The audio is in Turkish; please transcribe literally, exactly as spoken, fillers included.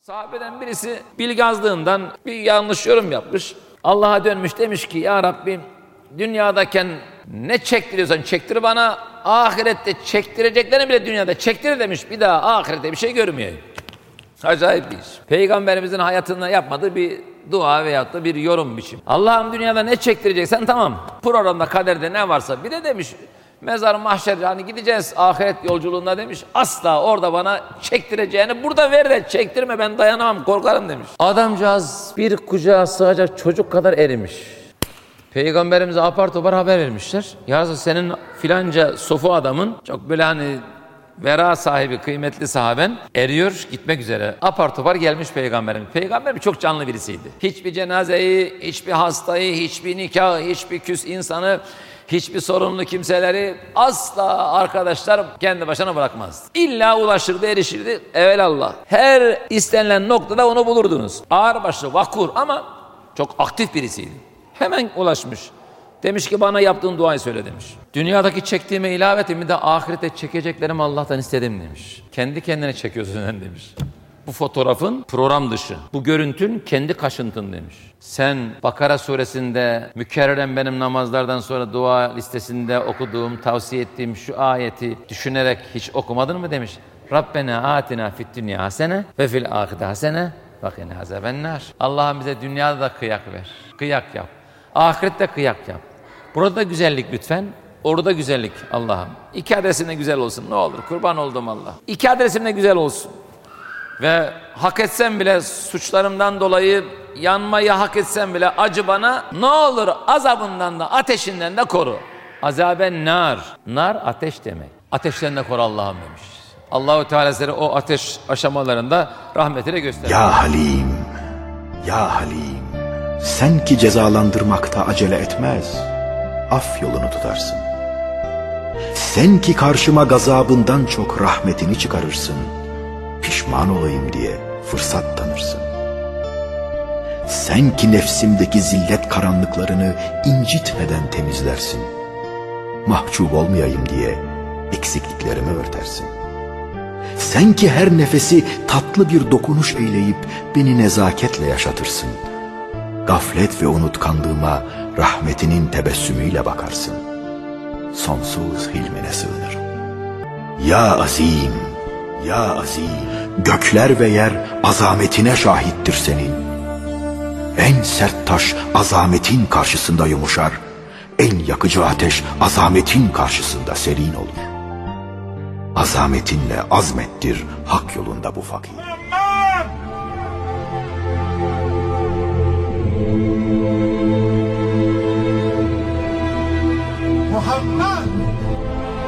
Sahabeden birisi bilgazlığından bir yanlış yorum yapmış. Allah'a dönmüş, demiş ki ya Rabbim, dünyadayken ne çektiriyorsan çektir bana, ahirette çektireceklerini bile dünyada çektir demiş. Bir daha ahirette bir şey görmüyor. Acayip bir iş. Peygamberimizin hayatında yapmadığı bir dua veyahut da bir yorum biçim. Allah'ım dünyada ne çektireceksen tamam. Programda, kaderde ne varsa. Bir de demiş mezar, mahşer, hani gideceğiz ahiret yolculuğunda demiş. Asla orada bana çektireceğini burada ver de çektirme, ben dayanamam, korkarım demiş. Adamcağız bir kucağa sığacak çocuk kadar erimiş. Peygamberimize apar topar haber vermişler. Ya senin filanca sofu adamın çok böyle hani vera sahibi, kıymetli sahaben eriyor, gitmek üzere. Apar topar gelmiş peygamberim. Peygamber çok canlı birisiydi. Hiçbir cenazeyi, hiçbir hastayı, hiçbir nikahı, hiçbir küs insanı, hiçbir sorunlu kimseleri asla arkadaşlar kendi başına bırakmazdı. İlla ulaşırdı, erişirdi. Evelallah. Her istenilen noktada onu bulurdunuz. Ağırbaşlı, vakur ama çok aktif birisiydi. Hemen ulaşmış. Demiş ki bana yaptığın duayı söyle demiş. Dünyadaki çektiğime ilaveten bir de ahirete çekeceklerimi Allah'tan istedim demiş. Kendi kendine çekiyorsun sen demiş. Bu fotoğrafın program dışı. Bu görüntün kendi kaşıntın demiş. Sen Bakara suresinde mükerreren benim namazlardan sonra dua listesinde okuduğum, tavsiye ettiğim şu ayeti düşünerek hiç okumadın mı demiş. Rabbena atina fid dünya hasene ve fil ahirete hasene ve qina azabennar. Allah'ım bize dünyada da kıyak ver. Kıyak yap. Ahirette kıyak yap. Burada güzellik lütfen. Orada güzellik Allah'ım. İki adresimde güzel olsun ne olur. Kurban olduğum Allah. İki adresimde güzel olsun. Ve hak etsem bile suçlarımdan dolayı yanmayı hak etsem bile acı bana, ne olur azabından da ateşinden de koru. Azaben nar. Nar ateş demek. Ateşten de koru Allah'ım demiş. Allahu Teala seni o ateş aşamalarında rahmetine göster. Ya Halim, ya Halim, sen ki cezalandırmakta acele etmez, af yolunu tutarsın. Sen ki karşıma gazabından çok rahmetini çıkarırsın, pişman olayım diye fırsat tanırsın. Sen ki nefsimdeki zillet karanlıklarını incitmeden temizlersin, mahcup olmayayım diye eksikliklerimi örtersin. Sen ki her nefesi tatlı bir dokunuş eyleyip beni nezaketle yaşatırsın, gaflet ve unutkanlığıma rahmetinin tebessümüyle bakarsın. Sonsuz hilmine sığınırım. Ya Azim, ya Azim, gökler ve yer azametine şahittir senin. En sert taş azametin karşısında yumuşar, en yakıcı ateş azametin karşısında serin olur. Azametinle azmettir hak yolunda bu fakir. Muhammed!